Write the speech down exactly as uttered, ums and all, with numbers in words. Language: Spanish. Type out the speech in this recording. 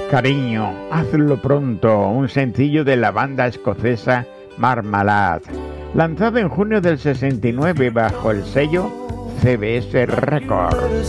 Cariño, hazlo pronto, un sencillo de la banda escocesa Marmalade, lanzado en junio del sesenta y nueve bajo el sello C B S Records.